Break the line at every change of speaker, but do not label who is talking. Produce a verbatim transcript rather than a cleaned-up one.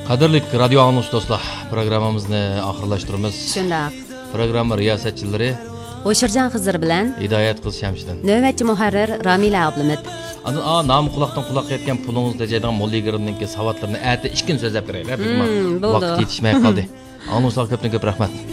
Qadrlik radio anons do'stlar, programmamizni oxirlashtiramiz.
Shundoq.
Programma riyosatchilari
O'shirjon Xizr bilan
Hidoyat qiz Shamshidan.
Navbatchi muharrir Ramila Ablimid.
Ana a nam quloqdan quloqqa yetgan pulingiz dejaydigan Molligirimningki savatlarini ati ikki kun so'zlab beraylar. Vaqt yetishmay qoldi. Anonslar ko'pdan ko'p rahmat.